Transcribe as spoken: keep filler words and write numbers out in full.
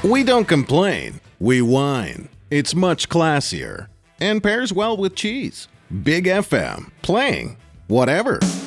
We don't complain, we whine. It's much classier and pairs well with cheese. Big F M, playing whatever.